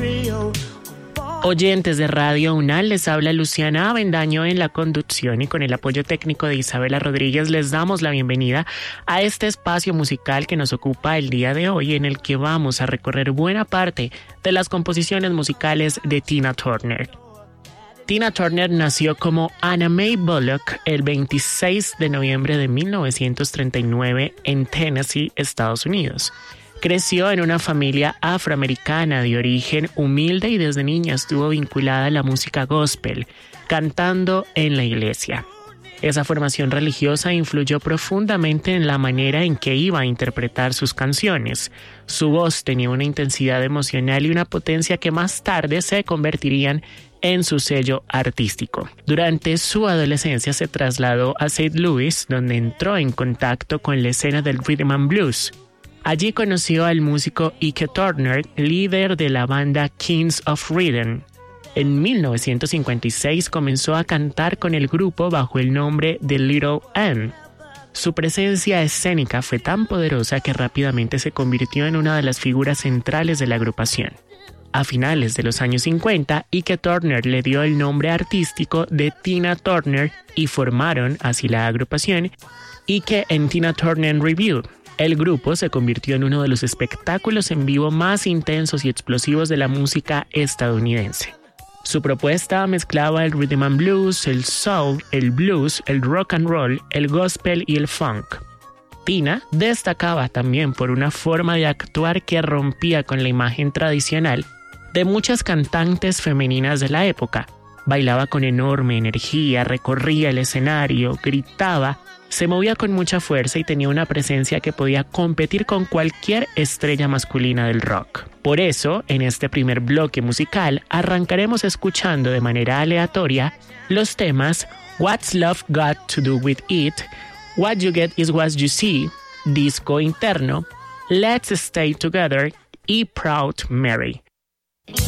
Oyentes de Radio UNAL, les habla Luciana Avendaño en la conducción y con el apoyo técnico de Isabela Rodríguez les damos la bienvenida a este espacio musical que nos ocupa el día de hoy, en el que vamos a recorrer buena parte de las composiciones musicales de Tina Turner. Tina Turner nació como Anna Mae Bullock el 26 de noviembre de 1939 en Tennessee, Estados Unidos. Creció en una familia afroamericana de origen humilde y desde niña estuvo vinculada a la música gospel, cantando en la iglesia. Esa formación religiosa influyó profundamente en la manera en que iba a interpretar sus canciones. Su voz tenía una intensidad emocional y una potencia que más tarde se convertirían en su sello artístico. Durante su adolescencia se trasladó a St. Louis, donde entró en contacto con la escena del rhythm and blues. Allí conoció al músico Ike Turner, líder de la banda Kings of Rhythm. En 1956 comenzó a cantar con el grupo bajo el nombre de Little Ann. Su presencia escénica fue tan poderosa que rápidamente se convirtió en una de las figuras centrales de la agrupación. A finales de los años 50, Ike Turner le dio el nombre artístico de Tina Turner y formaron así la agrupación Ike and Tina Turner Revue. El grupo se convirtió en uno de los espectáculos en vivo más intensos y explosivos de la música estadounidense. Su propuesta mezclaba el rhythm and blues, el soul, el blues, el rock and roll, el gospel y el funk. Tina destacaba también por una forma de actuar que rompía con la imagen tradicional de muchas cantantes femeninas de la época. Bailaba con enorme energía, recorría el escenario, gritaba, se movía con mucha fuerza y tenía una presencia que podía competir con cualquier estrella masculina del rock. Por eso, en este primer bloque musical, arrancaremos escuchando de manera aleatoria los temas What's Love Got to Do With It, What You Get Is What You See, Disco Interno, Let's Stay Together y Proud Mary.